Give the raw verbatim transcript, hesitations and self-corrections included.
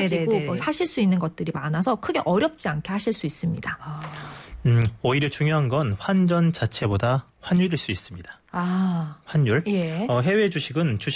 가지고 네네네. 뭐 하실 수 있는 것들이 많아서 크게 어렵지 않게 하실 수 있습니다. 아. 음, 오히려 중요한 건 환전 자체보다 환율일 수 있습니다. 아. 환율. 예. 어, 해외 주식은 주식